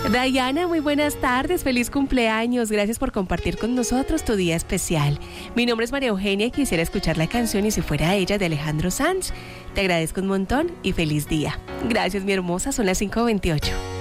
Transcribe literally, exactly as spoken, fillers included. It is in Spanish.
Dayana, muy buenas tardes, feliz cumpleaños, gracias por compartir con nosotros tu día especial. Mi nombre es María Eugenia y quisiera escuchar la canción Y si fuera ella de Alejandro Sanz. Te agradezco un montón y feliz día. Gracias, mi hermosa, son las cinco veintiocho.